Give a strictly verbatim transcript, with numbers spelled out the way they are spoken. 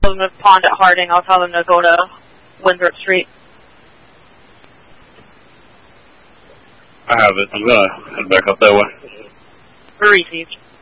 them to pond at Harding. I'll tell them to go to Winthrop Street. I have it. I'm gonna head back up that way. Received.